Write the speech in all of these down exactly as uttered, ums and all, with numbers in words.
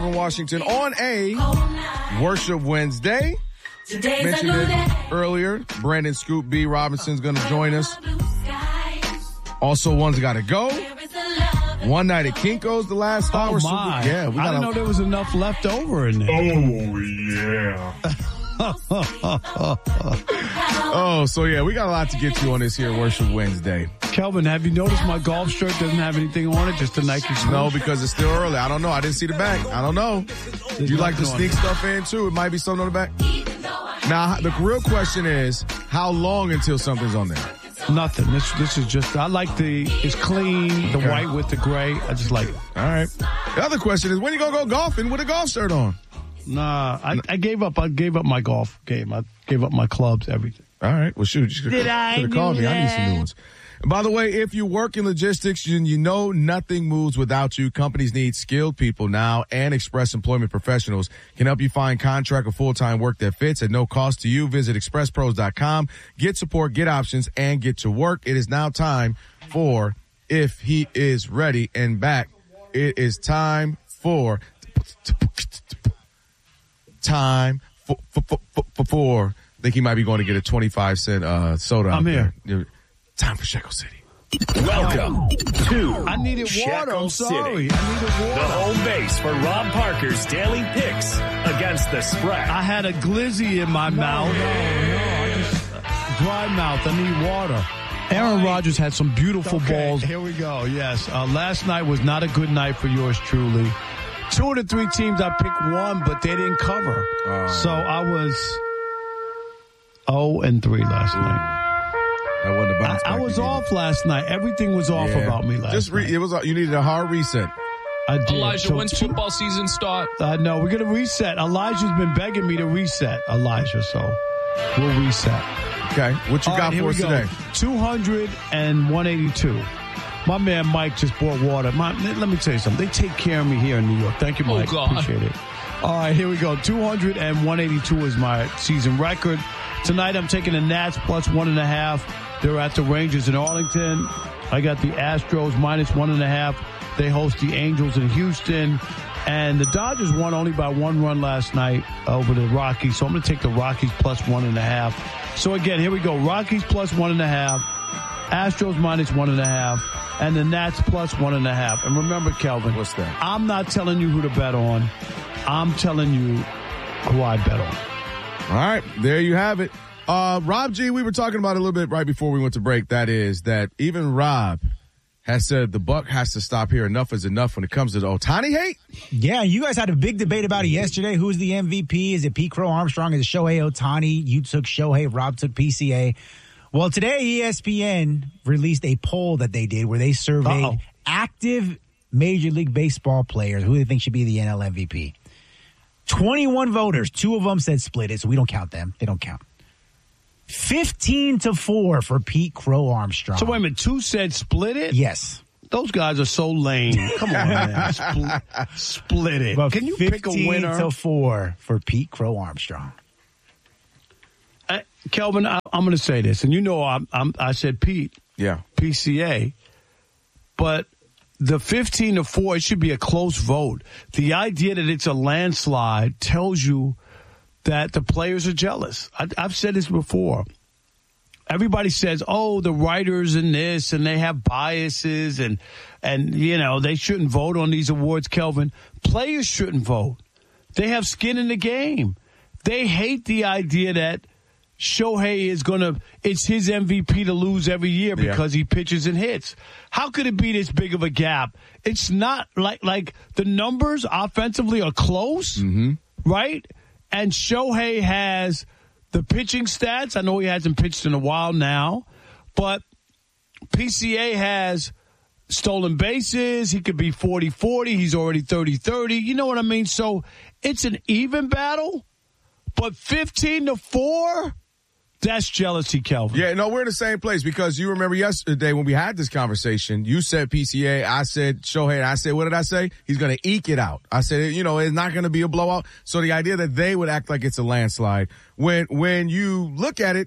Kelvin Washington on a Worship Wednesday. Mentioned it earlier. Brandon Scoop B. Robinson's going to join us. Also, one's got to go. One night at Kinko's the last stop. Oh, my. Super, yeah, we I didn't know there was enough left over in there. Oh, yeah. Oh, so yeah, we got a lot to get to on this here Worship Wednesday. Kelvin, have you noticed my golf shirt doesn't have anything on it, just a Nike swoosh? No, because it's still early. I don't know. I didn't see the back. I don't know. There's you like to sneak stuff in, too? It might be something on the back. Now, the real question is, how long until something's on there? Nothing. This this is just, I like the, it's clean, the okay. white with the gray. I just like it. All right. The other question is, when you going to go golfing with a golf shirt on? Nah, I, I gave up. I gave up my golf game. I gave up my clubs, everything. All right. Well, shoot. You should have called me. That? I need some new ones. And by the way, if you work in logistics, you, you know nothing moves without you. Companies need skilled people now, and Express Employment Professionals can help you find contract or full-time work that fits at no cost to you. Visit express pros dot com. Get support, get options, and get to work. It is now time for If He Is Ready and Back. It is time for... Time for, for, for, for, for, I think he might be going to get a twenty-five cent uh, soda. I'm here. There. Time for Shekel City. Welcome to I needed water. Shekel I'm sorry. City. I needed water. The home base for Rob Parker's daily picks against the spread. I had a glizzy in my no, mouth. No, no, I just dry mouth. I need water. Aaron Rodgers had some beautiful okay, balls. Here we go. Yes. Uh, last night was not a good night for yours truly. Two of the three teams I picked won, but they didn't cover. Uh, so I was oh and three last night. That wasn't a bounce I, I was either. off last night. Everything was off yeah. about me last Just re- night. It was. You needed a hard reset. I did. Elijah, so when's two, football season start? Uh, no, we're going to reset. Elijah's been begging me to reset, Elijah, so we'll reset. Okay. What you All got right, for us go. today? two hundred and one eighty-two. My man Mike just bought water. My, let me tell you something. They take care of me here in New York. Thank you, Mike. Oh, God. Appreciate it. All right, here we go. two hundred and one eighty-two is my season record. Tonight I'm taking the Nats plus one and a half. They're at the Rangers in Arlington. I got the Astros minus one and a half. They host the Angels in Houston. And the Dodgers won only by one run last night over the Rockies. So I'm going to take the Rockies plus one and a half. So again, here we go. Rockies plus one and a half. Astros minus one and a half. And the Nats plus one and a half. And remember, Kelvin. What's that? I'm not telling you who to bet on. I'm telling you who I bet on. All right. There you have it. Uh, Rob G, we were talking about it a little bit right before we went to break. That is that even Rob has said the buck has to stop here. Enough is enough when it comes to the Ohtani hate. Yeah, you guys had a big debate about it yesterday. Who's the M V P? Is it Pete Crow Armstrong? Is it Shohei Ohtani? You took Shohei. Rob took P C A. Well, today E S P N released a poll that they did where they surveyed Uh-oh. active Major League Baseball players who they think should be the N L M V P. twenty-one voters. Two of them said split it, so we don't count them. They don't count. fifteen to four for Pete Crow Armstrong. So wait a minute, two said split it? Yes. Those guys are so lame. Come on, man. Split, split it. Well, can you pick a winner? fifteen to four for Pete Crow Armstrong. Uh, Kelvin, I, I'm going to say this, and you know I'm, I'm, I said Pete. Yeah. P C A. But the fifteen to four, it should be a close vote. The idea that it's a landslide tells you that the players are jealous. I, I've said this before. Everybody says, oh, the writers and this, and they have biases, and, and you know, they shouldn't vote on these awards, Kelvin. Players shouldn't vote. They have skin in the game. They hate the idea that Shohei is going to, it's his M V P to lose every year because yeah. he pitches and hits. How could it be this big of a gap? It's not like, like the numbers offensively are close, mm-hmm. right? And Shohei has the pitching stats. I know he hasn't pitched in a while now, but P C A has stolen bases. He could be forty forty. He's already thirty thirty. You know what I mean? So it's an even battle, but fifteen to four, that's jealousy, Kelvin. Yeah, no, we're in the same place because you remember yesterday when we had this conversation, you said P C A, I said Shohei, and I said, what did I say? He's going to eke it out. I said, you know, it's not going to be a blowout. So the idea that they would act like it's a landslide, when when you look at it,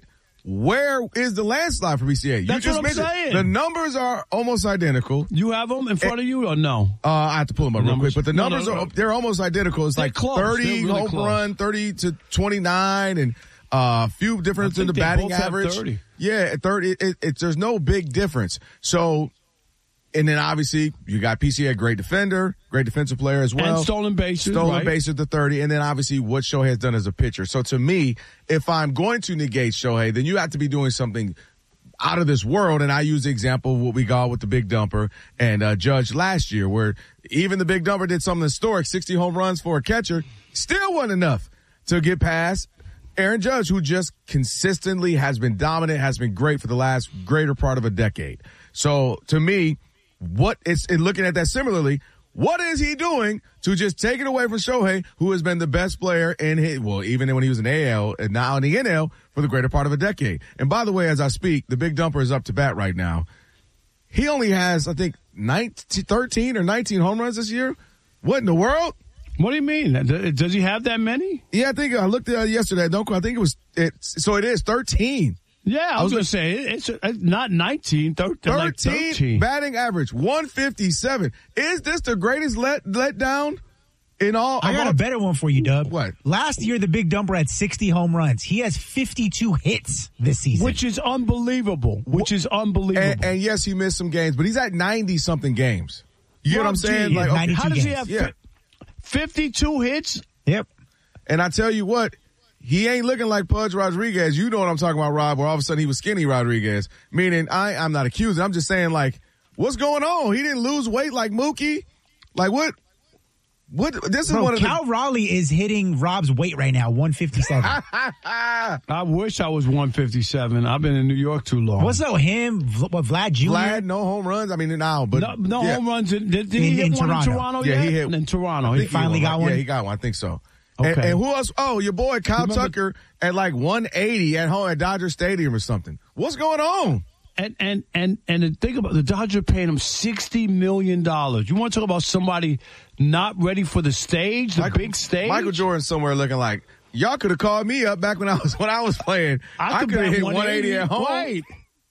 where is the landslide for P C A? You That's just what I'm mentioned saying. the numbers are almost identical. You have them in front of you or no? Uh, I have to pull them up real Numbers? quick, but the No, numbers no, no. are they're almost identical. It's They're like close. thirty They're really home close. run, thirty to twenty-nine, and a uh, few difference I in the think they batting both have average. thirty. Yeah, thirty. It, it, it, there's no big difference. So, and then obviously you got P C A, great defender, great defensive player as well. And stolen bases, stolen right? bases to thirty, and then obviously what Shohei has done as a pitcher. So to me, if I'm going to negate Shohei, then you have to be doing something out of this world. And I use the example of what we got with the Big Dumper and uh, Judge last year, where even the Big Dumper did something historic, sixty home runs for a catcher, still wasn't enough to get past Aaron Judge, who just consistently has been dominant, has been great for the last greater part of a decade. So to me, what it's in looking at that similarly, what is he doing to just take it away from Shohei, who has been the best player in his, well, even when he was in A L and now in the N L for the greater part of a decade. And by the way, as I speak, the Big Dumper is up to bat right now. He only has, I think, nineteen, thirteen or nineteen home runs this year. What in the world? What do you mean? Does he have that many? Yeah, I think I looked at it yesterday. Don't I think it was it. So it is thirteen. Yeah, I, I was, was going to say, it's not nineteen, thirteen, thirteen, like thirteen. Batting average, one fifty-seven. Is this the greatest let letdown in all? I got all, a better one for you, Dub. What? Last year, the Big Dumper had sixty home runs. He has fifty-two hits this season. Which is unbelievable. Which is unbelievable. And, and yes, he missed some games, but he's at ninety-something games. You get what I'm saying? yeah, Like, okay, ninety-two How does he games. have Yeah. fi- fifty-two hits? Yep. and I tell you what, he ain't looking like Pudge Rodriguez. You know what I'm talking about, Rob, where all of a sudden he was skinny Rodriguez. Meaning, I, I'm not accusing. I'm just saying, like, what's going on? He didn't lose weight like Mookie. Like, what? What? This is Bro, one of Cal the... Raleigh is hitting Rob's weight right now, one fifty-seven. I wish I was one fifty-seven. I've been in New York too long. What's up, him, v- what, Vlad Junior? Vlad, no home runs. I mean, now, but No, no yeah. home runs. Did, did he In- hit in one Toronto. in Toronto Yeah, yet? he hit- In Toronto. I He think finally he got one? Yeah, he got one. I think so. And, Okay. and who else? Oh, your boy Kyle Remember- Tucker at like one eighty at home at Dodger Stadium or something. What's going on? And and and and think about the Dodgers paying him sixty million dollars. You want to talk about somebody not ready for the stage, the Michael, big stage? Michael Jordan somewhere looking like, y'all could have called me up back when I was when I was playing. I, could could have bet hit one eighty at home. Right.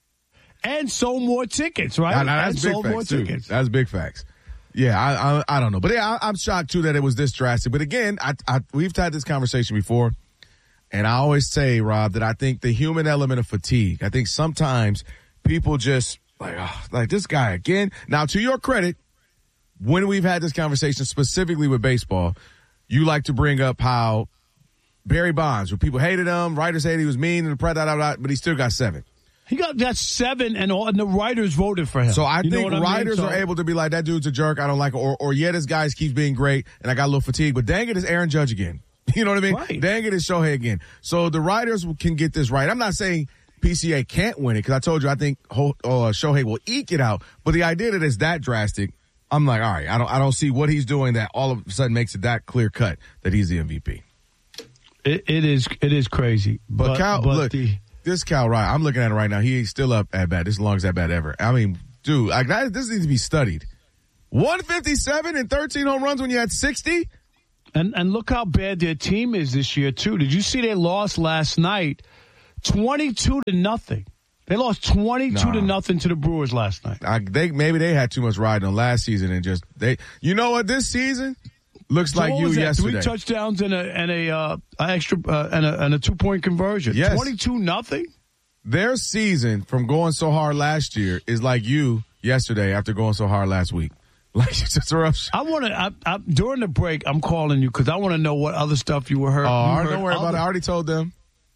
And sold more tickets, right? Nah, nah, that's and big sold facts more too. tickets. That's big facts. Yeah, I, I I don't know, but yeah, I, I'm shocked too that it was this drastic. But again, I, I we've had this conversation before, and I always say, Rob, that I think the human element of fatigue. I think sometimes people just like, oh, like this guy again. Now, to your credit, when we've had this conversation specifically with baseball, you like to bring up how Barry Bonds, where people hated him, writers hated he was mean, and da, da, da, da, but he still got seven. He got that seven, and all, and the writers voted for him. So I You know think what I mean? writers So- are able to be like, that dude's a jerk, I don't like it, or, or yeah, this guy keeps being great, and I got a little fatigue, but dang it, it's Aaron Judge again. You know what I mean? Right. Dang it, it's Shohei again. So the writers can get this right. I'm not saying P C A can't win it, because I told you I think Ho- uh, Shohei will eke it out, but the idea that it's that drastic, I'm like, all right, I don't, I don't see what he's doing that all of a sudden makes it that clear cut that he's the M V P. It, it is it is crazy. But, But, Cal, but look, the, this Cal Ryan, I'm looking at it right now. He's still up at bat. This is the longest at bat ever. I mean, dude, like that, this needs to be studied. one fifty-seven and thirteen home runs when you had sixty? and and look how bad their team is this year too. Did you see they lost last night, twenty-two to nothing? They lost twenty-two Nah. to nothing to the Brewers last night. I, they maybe they had too much riding on last season and just they. You know what? This season looks So like what you was that? yesterday. Three touchdowns and a and a uh, extra uh, and a and a two point conversion. Yes. twenty-two nothing. Their season from going so hard last year is like you yesterday after going so hard last week. Like it's just a rough. sh- I want to I, I, during the break. I'm calling you because I want to know what other stuff you were heard. Oh, you all right, heard don't worry about other- it. I already told them.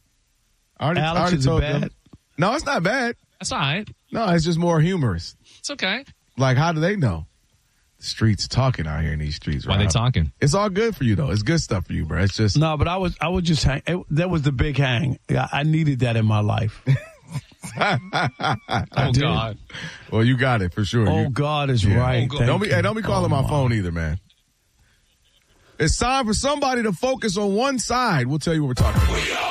I already, I Alex, already is it told bad? them. No, it's not bad. That's all right. No, it's just more humorous. It's okay. Like, how do they know? The streets talking out here in these streets, Why right? they talking? It's all good for you, though. It's good stuff for you, bro. It's just, No, but I was I was just hang. It, that was the big hang. Yeah, I needed that in my life. Oh, did. God. well, you got it for sure. Oh You- God is yeah. right. Oh, God. Thank Don't be, you. hey, don't be calling Oh, my phone either, man. It's time for somebody to focus on one side. We'll tell you what we're talking about.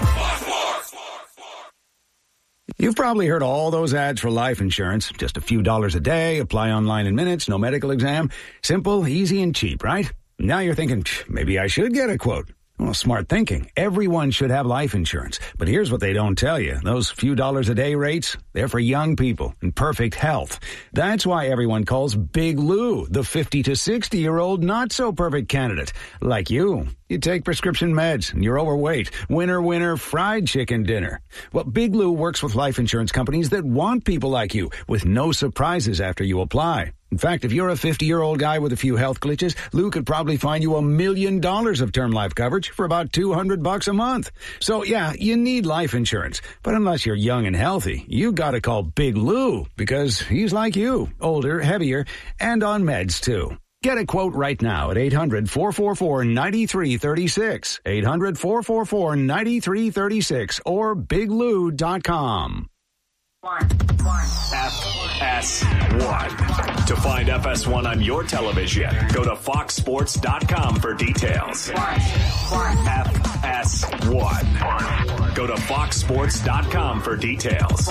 You've probably heard all those ads for life insurance. Just a few dollars a day, apply online in minutes, no medical exam. Simple, easy, and cheap, right? Now you're thinking, maybe I should get a quote. Well, smart thinking. Everyone should have life insurance. But here's what they don't tell you. Those few dollars a day rates, they're for young people in perfect health. That's why everyone calls Big Lou the fifty to sixty-year-old not-so-perfect candidate. Like you. You take prescription meds and you're overweight. Winner, winner, fried chicken dinner. Well, Big Lou works with life insurance companies that want people like you with no surprises after you apply. In fact, if you're a fifty-year-old guy with a few health glitches, Lou could probably find you a million dollars of term life coverage for about two hundred bucks a month. So, yeah, you need life insurance. But unless you're young and healthy, you gotta call Big Lou because he's like you, older, heavier, and on meds, too. Get a quote right now at eight hundred, four four four, nine three three six, eight hundred, four four four, nine three three six, or big lou dot com. F S one. To find F S one on your television, go to fox sports dot com for details. F S one. Go to fox sports dot com for details.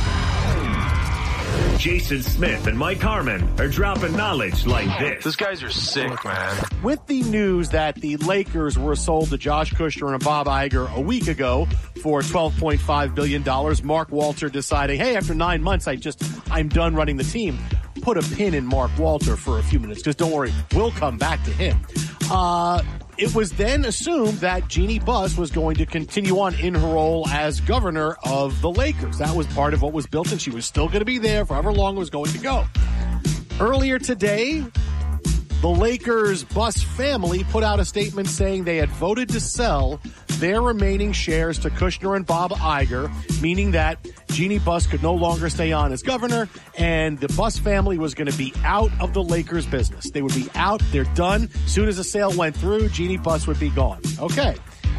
Jason Smith and Mike Harmon are dropping knowledge like this. These guys are sick, man. With the news that the Lakers were sold to Josh Kushner and Bob Iger a week ago for twelve point five billion dollars, Mark Walter deciding, hey, after nine months, I just, I'm done running the team. Put a pin in Mark Walter for a few minutes, because don't worry, we'll come back to him. Uh, it was then assumed that Jeannie Buss was going to continue on in her role as governor of the Lakers. That was part of what was built, and she was still going to be there for however long it was going to go. Earlier today, the Lakers Buss family put out a statement saying they had voted to sell their remaining shares to Kushner and Bob Iger, meaning that Jeannie Buss could no longer stay on as governor, and the Buss family was going to be out of the Lakers business. They would be out. They're done. As soon as the sale went through, Jeannie Buss would be gone. Okay.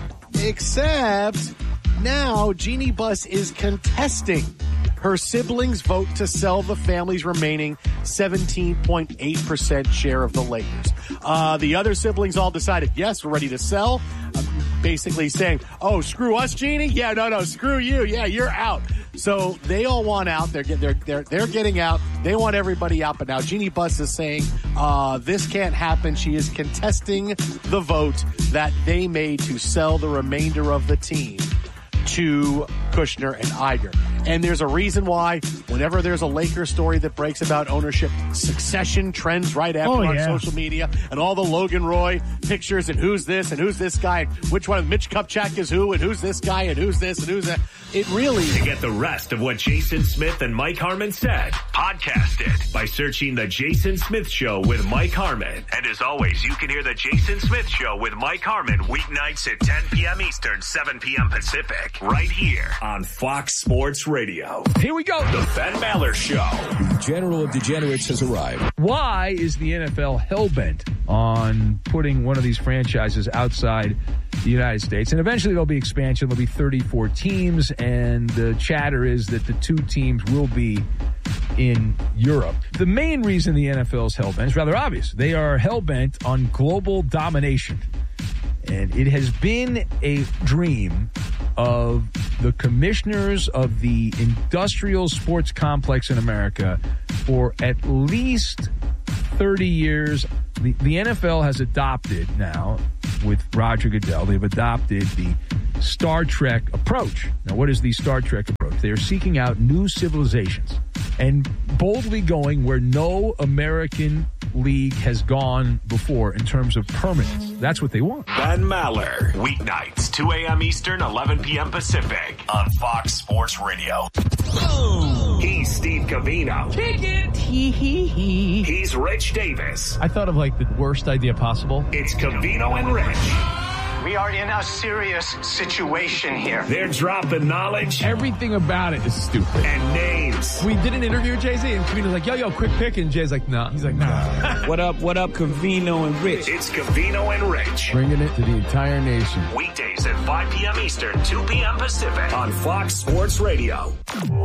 Except now Jeannie Buss is contesting her siblings' vote to sell the family's remaining seventeen point eight percent share of the Lakers. Uh, the other siblings all decided, yes, we're ready to sell. Uh, basically saying, oh, screw us, Jeannie? Yeah, no, no, screw you. Yeah, you're out. So they all want out. They're they're they're they're getting out. They want everybody out. But now Jeannie Buss is saying uh, this can't happen. She is contesting the vote that they made to sell the remainder of the team to Kushner and Iger. And there's a reason why whenever there's a Lakers story that breaks about ownership, succession trends right after oh, on yeah. social media, and all the Logan Roy pictures and who's this and who's this guy, and which one of Mitch Kupchak is who, and who's this guy and who's this and who's that. It really... To get the rest of what Jason Smith and Mike Harmon said, podcast it by searching The Jason Smith Show with Mike Harmon. And as always, you can hear The Jason Smith Show with Mike Harmon weeknights at ten p.m. Eastern, seven p.m. Pacific, right here on Fox Sports Radio. Here we go. The Ben Maller Show. The General of Degenerates has arrived. Why is the N F L hell-bent on putting one of these franchises outside the United States? And eventually there'll be expansion. There'll be thirty-four teams, and the chatter is that the two teams will be in Europe. The main reason the N F L is hell-bent is rather obvious. They are hell-bent on global domination. And it has been a dream of the commissioners of the industrial sports complex in America for at least thirty years. The, the N F L has adopted now, with Roger Goodell, they've adopted the Star Trek approach. Now, what is the Star Trek approach? They are seeking out new civilizations and boldly going where no American league has gone before in terms of permanence. That's what they want. Ben Maller, weeknights, two a.m. Eastern, eleven p.m. Pacific, on Fox Sports Radio. Boom. He's Steve Covino. Kick it. Hee hee hee. He's Rich Davis. I thought of like the worst idea possible. It's Covino and Rich. We are in a serious situation here. They're dropping knowledge. Everything about it is stupid. And names. We did an interview with Jay-Z, and Covino's like, yo, yo, quick pick. And Jay's like, no. Nah. He's like, nah. What up, what up, Covino and Rich? It's Covino and Rich. Bringing it to the entire nation. Weekdays at five p.m. Eastern, two p.m. Pacific, on Fox Sports Radio.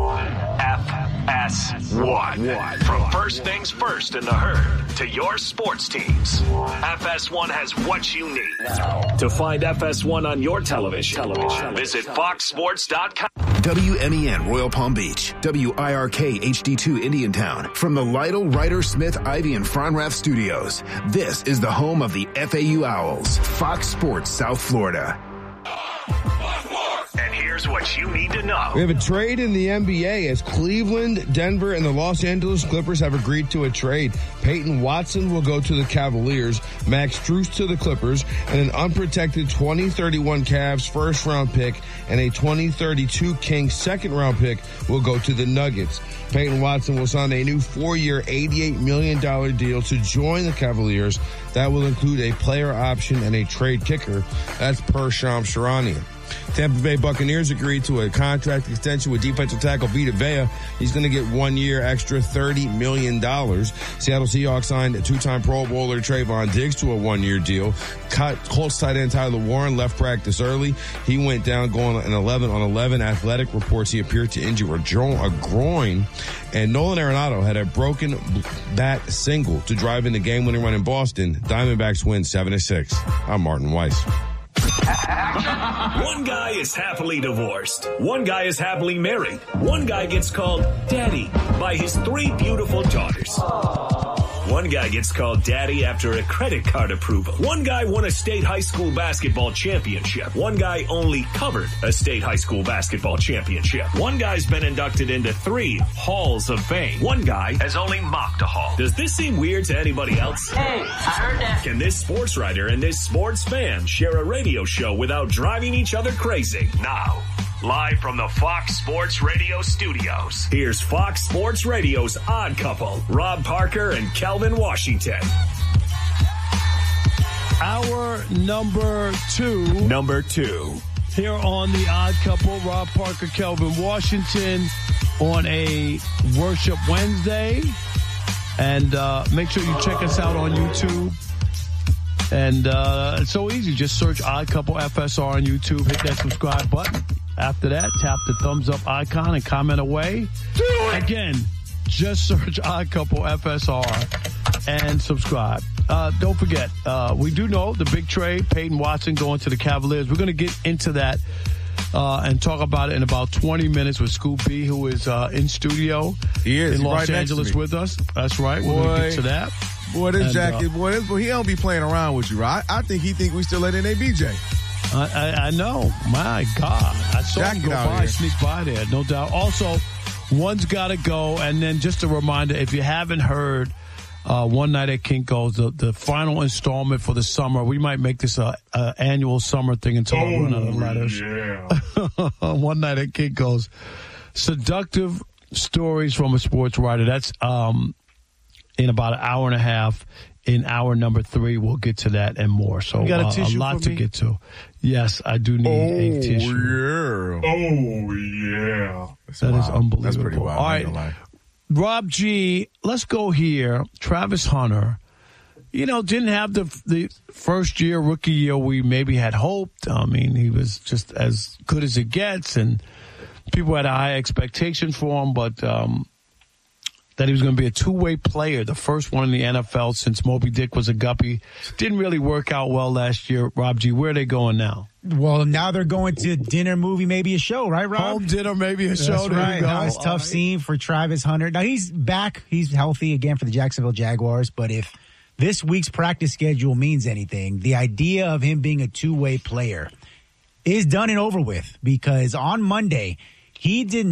F S one. From first things first in the herd to your sports teams, F S one has what you need. To find F S one on your television, television. visit fox sports dot com. W M E N Royal Palm Beach, W I R K H D two Indiantown. From the Lytle, Ryder, Smith, Ivy, and Fronrath studios, this is the home of the F A U Owls, Fox Sports South Florida. And here's what you need to know. We have a trade in the N B A as Cleveland, Denver, and the Los Angeles Clippers have agreed to a trade. Peyton Watson will go to the Cavaliers, Max Strus to the Clippers, and an unprotected twenty thirty-one Cavs first-round pick and a twenty thirty-two Kings second-round pick will go to the Nuggets. Peyton Watson will sign a new four-year, eighty-eight million dollars deal to join the Cavaliers. That will include a player option and a trade kicker. That's per Shams Charania. Tampa Bay Buccaneers agreed to a contract extension with defensive tackle Vita Vea. He's going to get one year extra thirty million dollars. Seattle Seahawks signed a two-time Pro Bowler Trayvon Diggs to a one-year deal. Colts tight end Tyler Warren left practice early. He went down going an eleven on eleven. Athletic reports he appeared to injure a, jo- a groin. And Nolan Arenado had a broken bat single to drive in the game-winning run in Boston. Diamondbacks win seven to six. I'm Martin Weiss. One guy is happily divorced. One guy is happily married. One guy gets called daddy by his three beautiful daughters. One guy gets called daddy after a credit card approval. One guy won a state high school basketball championship. One guy only covered a state high school basketball championship. One guy's been inducted into three halls of fame. One guy has only mocked a hall. Does this seem weird to anybody else? Hey, I heard that. Can this sports writer and this sports fan share a radio show without driving each other crazy? Now, live from the Fox Sports Radio studios, here's Fox Sports Radio's Odd Couple, Rob Parker and Kelvin Washington. Our number two. Number two. Here on the Odd Couple, Rob Parker, Kelvin Washington on a Worship Wednesday. And uh, make sure you check us out on YouTube. And uh, it's so easy. Just search Odd Couple F S R on YouTube. Hit that subscribe button. After that, tap the thumbs up icon and comment away. Do it! Again, just search Odd Couple F S R and subscribe. Uh, don't forget, uh, we do know the big trade, Peyton Watson going to the Cavaliers. We're going to get into that uh, and talk about it in about twenty minutes with Scoop B, who is uh, in studio he is. in Los right Angeles with us. That's right. We're boy, going to get to that. Boy, this and, jacket, uh, boy, this, boy, he don't be playing around with you, right? I, I think he think we still at N A B J. I, I, I know. My God. I saw Jacket him go by, here. sneak by there, no doubt. Also, one's got to go. And then just a reminder, if you haven't heard uh, One Night at Kinko's, the, the final installment for the summer, we might make this a, a annual summer thing until I run out of letters. Yeah. One Night at Kinko's. Seductive stories from a sports writer. That's um, in about an hour and a half. In hour number three, we'll get to that and more. So you got a, uh, tissue a lot for to me? get to. Yes, I do need oh, a tissue. Yeah. Oh, yeah. That's that wild. is unbelievable. That's pretty wild. All I right, ain't gonna lie. Rob G, let's go here. Travis Hunter, you know, didn't have the the first year, rookie year we maybe had hoped. I mean, he was just as good as it gets, and people had high expectations for him, but um, that he was going to be a two-way player, the first one in the N F L since Moby Dick was a guppy. Didn't really work out well last year. Rob G, where are they going now? Well, now they're going to dinner, movie, maybe a show, right, Rob? Home dinner, maybe a show. That's There right. you go. Nice, tough All right. scene for Travis Hunter. Now, he's back. He's healthy again for the Jacksonville Jaguars. But if this week's practice schedule means anything, the idea of him being a two-way player is done and over with, because on Monday, he did